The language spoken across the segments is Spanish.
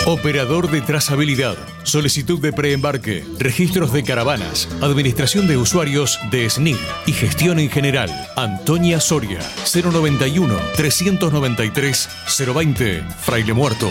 Operador de trazabilidad, solicitud de preembarque, registros de caravanas, administración de usuarios de SNIC y gestión en general. Antonia Soria, 091-393-020, Fraile Muerto.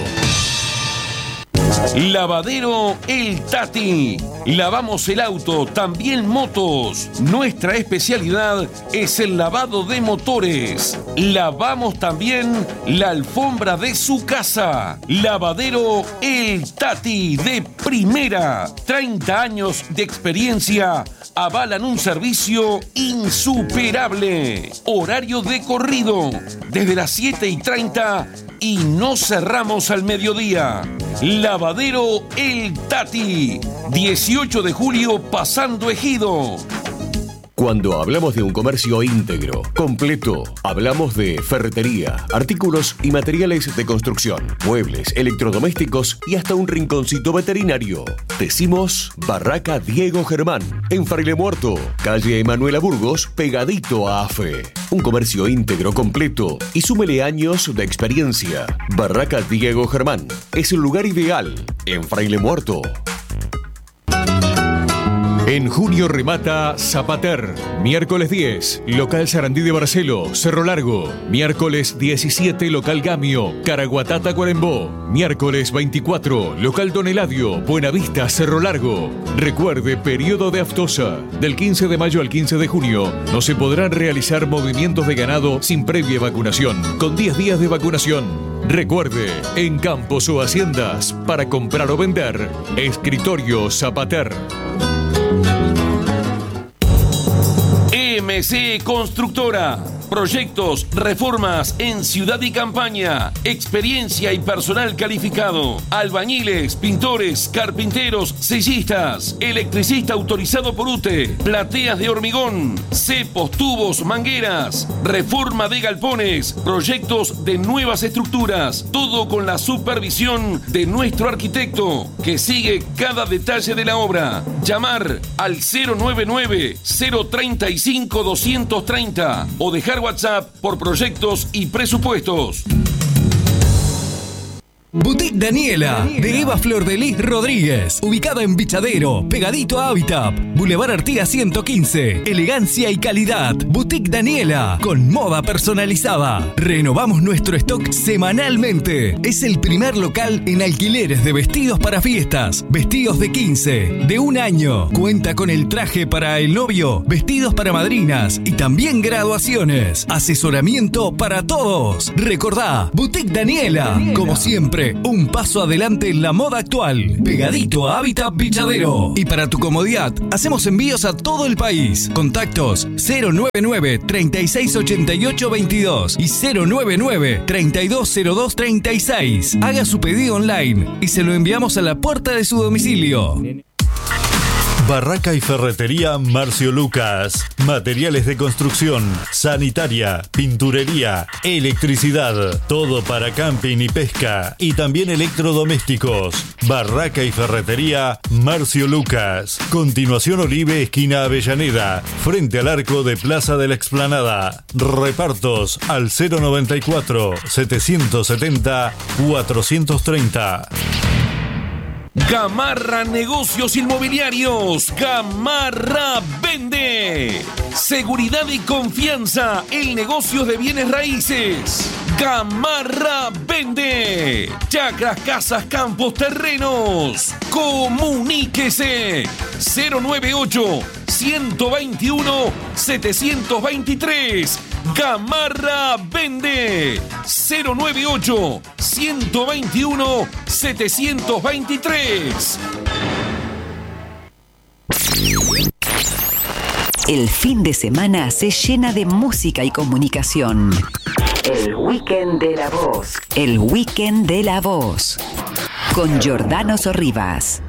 Lavadero El Tati. Lavamos el auto, también motos. Nuestra especialidad es el lavado de motores. Lavamos también la alfombra de su casa. Lavadero El Tati, de primera. 30 años de experiencia avalan un servicio insuperable. Horario de corrido, desde las 7:30 y no cerramos al mediodía. Lavadero El Tati, 18 de julio pasando Ejido. Cuando hablamos de un comercio íntegro, completo, hablamos de ferretería, artículos y materiales de construcción, muebles, electrodomésticos y hasta un rinconcito veterinario. Decimos Barraca Diego Germán, en Fraile Muerto, calle Emanuela Burgos, pegadito a AFE. Un comercio íntegro, completo y súmele años de experiencia. Barraca Diego Germán es el lugar ideal en Fraile Muerto. En junio remata Zapater. Miércoles 10, local Sarandí de Barcelo, Cerro Largo. Miércoles 17, local Gamio, Caraguatá, Tacuarembó. Miércoles 24, local Don Eladio, Buenavista, Cerro Largo. Recuerde, periodo de aftosa. Del 15 de mayo al 15 de junio no se podrán realizar movimientos de ganado sin previa vacunación, con 10 días de vacunación. Recuerde, en campos o haciendas, para comprar o vender, Escritorio Zapater. MC Constructora. Proyectos, reformas en ciudad y campaña. Experiencia y personal calificado. Albañiles, pintores, carpinteros, sellistas. Electricista autorizado por UTE. Plateas de hormigón. Cepos, tubos, mangueras. Reforma de galpones. Proyectos de nuevas estructuras. Todo con la supervisión de nuestro arquitecto, que sigue cada detalle de la obra. Llamar al 099-035-230 o dejar WhatsApp por proyectos y presupuestos. Boutique Daniela, de Eva Flor de Lis Rodríguez, ubicada en Bichadero, pegadito a Habitat, Boulevard Artigas 115, elegancia y calidad. Boutique Daniela, con moda personalizada. Renovamos nuestro stock semanalmente. Es el primer local en alquileres de vestidos para fiestas, vestidos de 15, de un año. Cuenta con el traje para el novio, vestidos para madrinas y también graduaciones. Asesoramiento para todos. Recordá, Boutique Daniela, como siempre, un paso adelante en la moda actual. Pegadito a Habitat Bichadero. Y para tu comodidad, hacemos envíos a todo el país. Contactos 099-3688-22 y 099-3202-36. Haga su pedido online y se lo enviamos a la puerta de su domicilio. Barraca y Ferretería Marcio Lucas. Materiales de construcción, sanitaria, pinturería, electricidad. Todo para camping y pesca. Y también electrodomésticos. Barraca y Ferretería Marcio Lucas. Continuación Olive, esquina Avellaneda. Frente al arco de Plaza de la Explanada. Repartos al 094-770-430. Gamarra Negocios Inmobiliarios. Gamarra vende. Seguridad y confianza en negocios de bienes raíces. Gamarra vende. Chacras, casas, campos, terrenos. Comuníquese. 098-121-723. Gamarra vende. 098-121-723. El fin de semana se llena de música y comunicación. El Weekend de la Voz. El Weekend de la Voz. Con Giordano Sorribas.